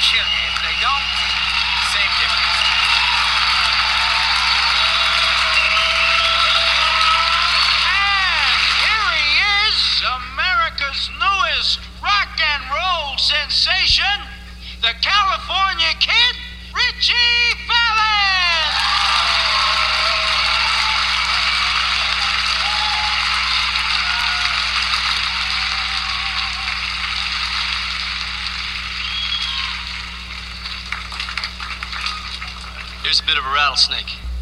kill you. If they don't, same difference. And here he is, America's newest rock and roll sensation, the California Kid, Richie Valens! Here's a bit of a rattlesnake.